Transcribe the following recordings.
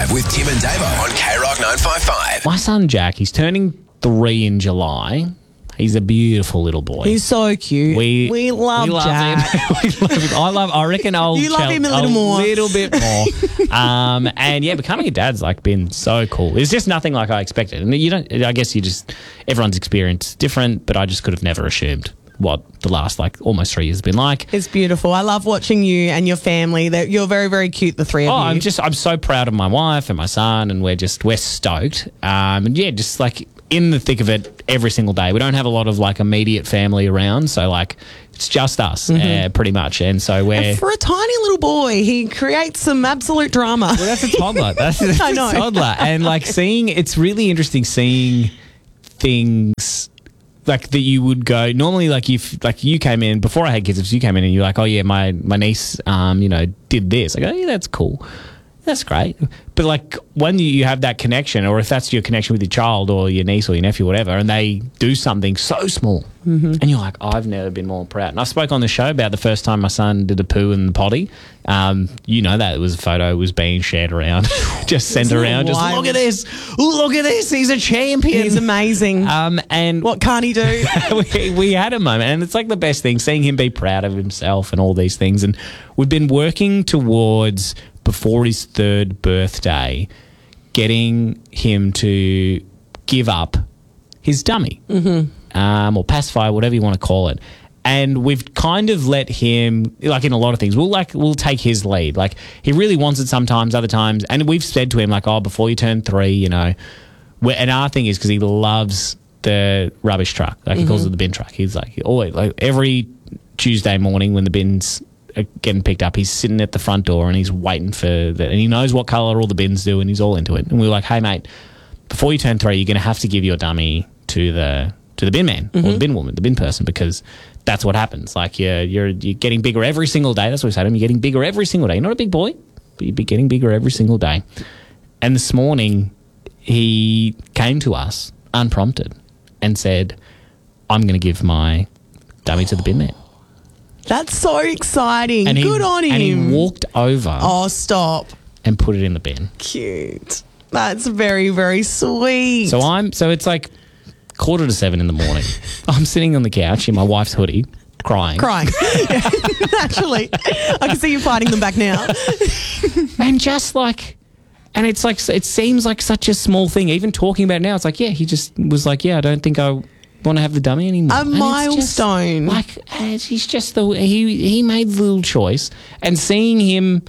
Drive with Tim and Davo on K-Rock 955. My son Jack, he's turning 3 in July. He's a beautiful little boy. He's so cute. We love Jack. him. We love him. I reckon I'll You love him a little more. A little bit more. And yeah, becoming a dad's like been so cool. It's just nothing like I expected. And you don't. I guess everyone's experience is different, but I just could have never assumed what the last almost 3 years has been like. It's beautiful. I love watching you and your family. That you're very, very cute, the three of you. I'm so proud of my wife and my son, and we're stoked. And yeah, just in the thick of it every single day. We don't have a lot of immediate family around, so it's just us pretty much. And so we're for a tiny little boy, he creates some absolute drama. Well, that's a toddler. That's a toddler, and it's really interesting seeing things that you would go normally. If you came in before I had kids, if you came in and you're like, oh yeah, my niece, did this. I go, yeah, that's cool. That's great. But when you have that connection, or if that's your connection with your child or your niece or your nephew or whatever, and they do something so small and you're like, I've never been more proud. And I spoke on the show about the first time my son did a poo in the potty. That it was a photo was being shared around, just sent around. Just look at this. Look at this. He's a champion. He's amazing. And what can't he do? we had a moment, and it's the best thing, seeing him be proud of himself and all these things. And we've been working towards, before his 3rd birthday, getting him to give up his dummy or pacify, whatever you want to call it. And we've kind of let him, in a lot of things, we'll take his lead. He really wants it sometimes, other times. And we've said to him, before you turn 3, and our thing is, because he loves the rubbish truck. He calls it the bin truck. He's always, every Tuesday morning when the bins are getting picked up, he's sitting at the front door and he's waiting for that, and he knows what colour all the bins do, and he's all into it. And we were like, hey mate, before you turn 3, you're going to have to give your dummy to the bin man or the bin woman, the bin person, because that's what happens. You're getting bigger every single day. That's what we say to him. You're getting bigger every single day. You're not a big boy, but you're getting bigger every single day. And this morning he came to us unprompted and said, I'm going to give my dummy to the bin man. That's so exciting. Good on him. And he walked over. Oh, stop. And put it in the bin. Cute. That's very, very sweet. So it's 6:45 in the morning. I'm sitting on the couch in my wife's hoodie, crying. Yeah, naturally. I can see you fighting them back now. And and it seems like such a small thing. Even talking about it now, it's he just was I don't think I want to have the dummy anymore. A milestone. He's just he made the little choice, and seeing him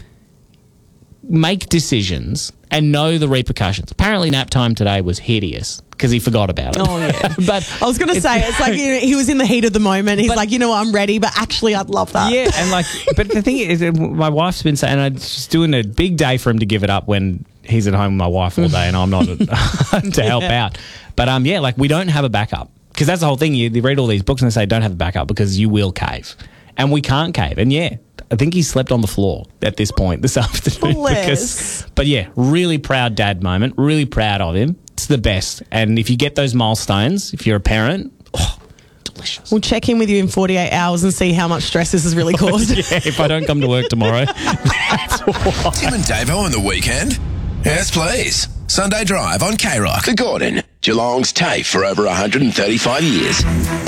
make decisions and know the repercussions. Apparently nap time today was hideous because he forgot about it. Oh yeah. But I was going to say, it's he was in the heat of the moment. He's I'm ready, but actually I'd love that. Yeah, and but the thing is, my wife's been saying, I'm just doing a big day for him to give it up when he's at home with my wife all day and I'm not to help out. But we don't have a backup. Because that's the whole thing. You read all these books and they say don't have a backup because you will cave. And we can't cave. And yeah, I think he slept on the floor at this point this afternoon. But yeah, really proud dad moment. Really proud of him. It's the best. And if you get those milestones, if you're a parent, delicious. We'll check in with you in 48 hours and see how much stress this has really caused. Yeah, if I don't come to work tomorrow. That's why. Tim and Davo on the weekend? Yes, please. Sunday Drive on K-Rock. The Gordon, Geelong's TAFE for over 135 years.